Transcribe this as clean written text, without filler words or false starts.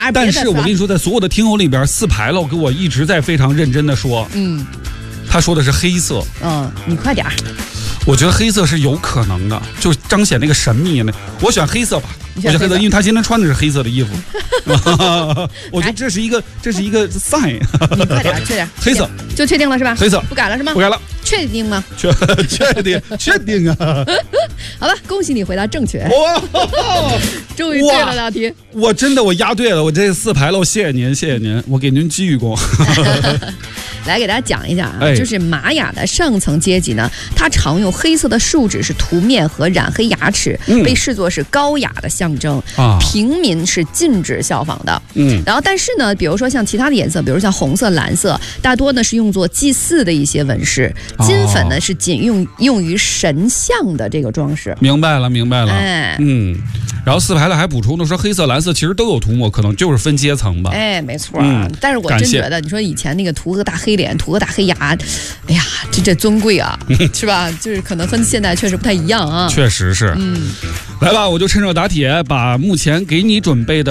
但是我跟你说，在所有的听友里边，四排了给我一直在非常认真的说，他说的是黑色。 你快点儿。 我觉得黑色是有可能的，就彰显那个神秘呢。我选黑色吧，我选黑色，因为他今天穿的是黑色的衣服。我觉得这是一个 sign。 你快点，确点。 黑色就确定了是吧？ 黑色不改了是吗？ 不改了。 确定吗？ 确定啊！ 好吧，恭喜你回答正确。终于对了道题。 我押对了，我这4排了，谢谢您，我给您记一功。 来给大家讲一讲啊，就是玛雅的上层阶级呢，它常用黑色的树脂是涂面和染黑牙齿，被视作是高雅的象征。平民是禁止效仿的。然后但是呢，比如说像其他的颜色，比如像红色、蓝色，大多呢是用作祭祀的一些纹饰。金粉呢是仅用于神像的这个装饰。明白了。 然后4排了还补充的说，黑色、蓝色其实都有涂抹，可能就是分阶层吧。 没错。但是我真觉得，你说以前那个涂个大黑脸、涂个大黑牙，哎呀，这尊贵啊，是吧？就是可能和现在确实不太一样啊。 确实是。来吧，我就趁热打铁，把目前给你准备的